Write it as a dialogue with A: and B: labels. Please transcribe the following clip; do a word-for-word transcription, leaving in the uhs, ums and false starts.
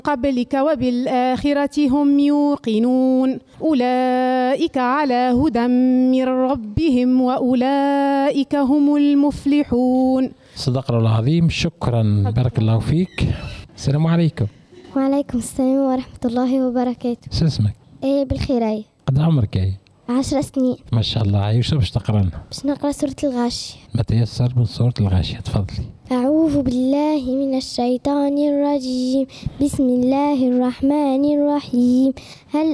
A: قبلك وبالآخرة هم يوقنون أولئك على هدى من ربهم وأولئك هم المفلحون.
B: صدق الله العظيم. شكرا، بارك الله فيك. السلام عليكم.
C: وعليكم السلام ورحمة الله وبركاته.
B: شو اسمك؟
C: ايه بالخير.
B: قد عمرك ايه؟
C: عشر سنين.
B: ما شاء الله. ايه شو باش تقرأ لنا؟
C: باش نقرأ سورة الغاشية.
B: ما تيسر من سورة الغاشية، تفضلي.
C: أعوذ بالله من الشيطان الرجيم. بسم الله الرحمن الرحيم. هل